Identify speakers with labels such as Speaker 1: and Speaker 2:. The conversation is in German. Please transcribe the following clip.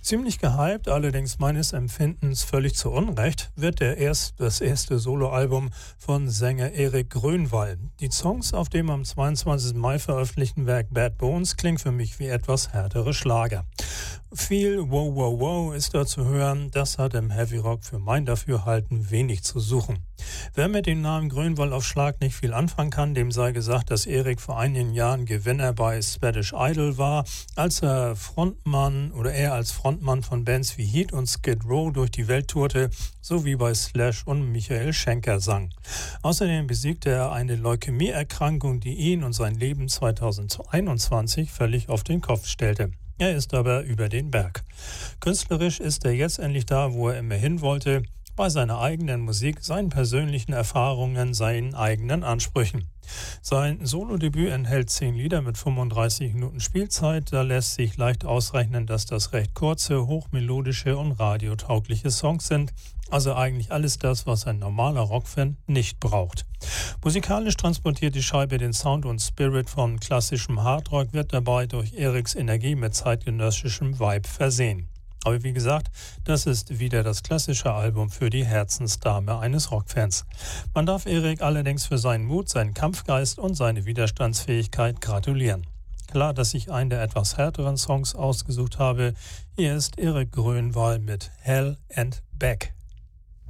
Speaker 1: Ziemlich gehypt, allerdings meines Empfindens völlig zu Unrecht, wird das erste Soloalbum von Sänger Erik Grönwall. Die Songs auf dem am 22. Mai veröffentlichten Werk Bad Bones klingen für mich wie etwas härtere Schlager. Viel Wow Wow Wow ist da zu hören, das hat im Heavy Rock für mein Dafürhalten wenig zu suchen. Wer mit dem Namen Grönwall auf Schlag nicht viel anfangen kann, dem sei gesagt, dass Erik vor einigen Jahren Gewinner bei Swedish Idol war, als er als Frontmann von Bands wie Heat und Skid Row durch die Welt tourte, sowie bei Slash und Michael Schenker sang. Außerdem besiegte er eine Leukämieerkrankung, die ihn und sein Leben 2021 völlig auf den Kopf stellte. Er ist aber über den Berg. Künstlerisch ist er jetzt endlich da, wo er immer hin wollte, bei seiner eigenen Musik, seinen persönlichen Erfahrungen, seinen eigenen Ansprüchen. Sein Solodebüt enthält 10 Lieder mit 35 Minuten Spielzeit. Da lässt sich leicht ausrechnen, dass das recht kurze, hochmelodische und radiotaugliche Songs sind. Also eigentlich alles das, was ein normaler Rockfan nicht braucht. Musikalisch transportiert die Scheibe den Sound und Spirit von klassischem Hardrock, wird dabei durch Eriks Energie mit zeitgenössischem Vibe versehen. Aber wie gesagt, das ist wieder das klassische Album für die Herzensdame eines Rockfans. Man darf Erik allerdings für seinen Mut, seinen Kampfgeist und seine Widerstandsfähigkeit gratulieren. Klar, dass ich einen der etwas härteren Songs ausgesucht habe. Hier ist Erik Grönwall mit Hell and Back.